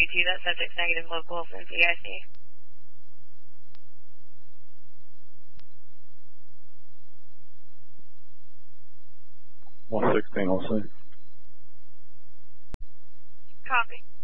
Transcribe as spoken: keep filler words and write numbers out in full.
two, that subject's negative local since E I C. one sixteen, I'll see. Copy.